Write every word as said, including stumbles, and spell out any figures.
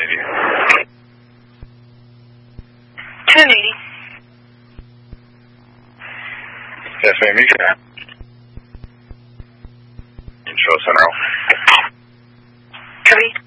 eighty. ten eighty. Yes, ma'am, you can. Intro Central. Cody.